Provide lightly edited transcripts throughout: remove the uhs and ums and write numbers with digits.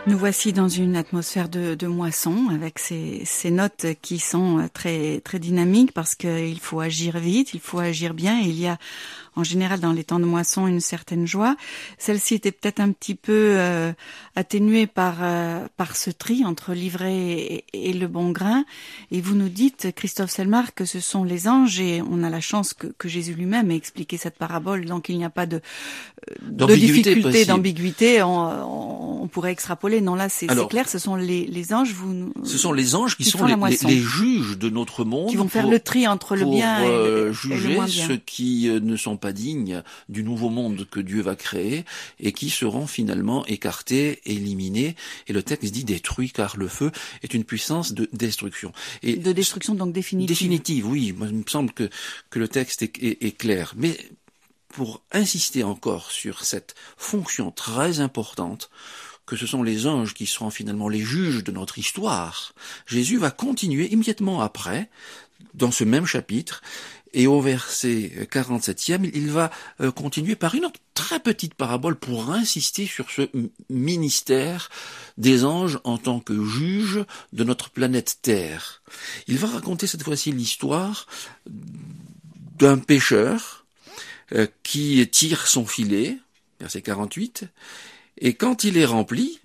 Nous voici dans une atmosphère de moisson avec ces notes qui sont très très dynamiques parce qu'il faut agir vite, il faut agir bien. Et il y a en général dans les temps de moisson une certaine joie. Celle-ci était peut-être un petit peu atténuée par ce tri entre l'ivraie et le bon grain. Et vous nous dites, Christophe Selmar, que ce sont les anges, et on a la chance que Jésus lui-même ait expliqué cette parabole, donc il n'y a pas de difficulté, d'ambiguïté. On pourrait extrapoler. Non, là c'est clair, ce sont les anges. Ce sont les anges qui sont les juges de notre monde, qui vont faire le tri entre le bien et le moins bien. Ceux qui ne sont pas dignes du nouveau monde que Dieu va créer et qui seront finalement écartés, éliminés. Et le texte dit détruit, car le feu est une puissance de destruction. Et de destruction donc définitive. Définitive, oui. Moi, il me semble que le texte est clair. Mais pour insister encore sur cette fonction très importante, que ce sont les anges qui seront finalement les juges de notre histoire, Jésus va continuer immédiatement après, dans ce même chapitre, et au verset 47e, il va continuer par une autre très petite parabole pour insister sur ce ministère des anges en tant que juges de notre planète Terre. Il va raconter cette fois-ci l'histoire d'un pêcheur qui tire son filet, verset 48, et quand il est rempli,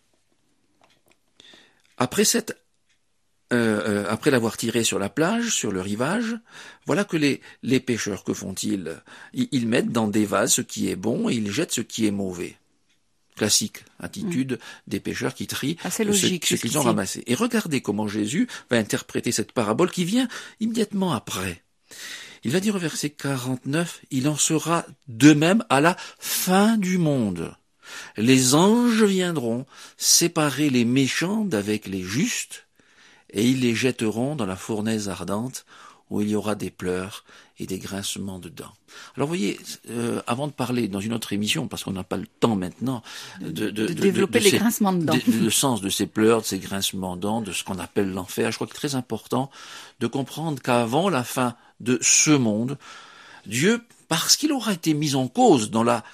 après l'avoir tiré sur la plage, sur le rivage, voilà que les pêcheurs, que font-ils? Ils mettent dans des vases ce qui est bon et ils jettent ce qui est mauvais. Classique attitude des pêcheurs qui trient ce qu'ils ont ramassé. Et regardez comment Jésus va interpréter cette parabole qui vient immédiatement après. Il va dire au verset 49, « Il en sera de même à la fin du monde. Les anges viendront séparer les méchants d'avec les justes, et ils les jetteront dans la fournaise ardente, où il y aura des pleurs et des grincements de dents. » Alors vous voyez, avant de parler dans une autre émission, parce qu'on n'a pas le temps maintenant de développer les grincements de dents, le sens de ces pleurs, de ces grincements de dents, de ce qu'on appelle l'enfer, je crois qu'il est très important de comprendre qu'avant la fin de ce monde, Dieu, parce qu'il aura été mis en cause dans la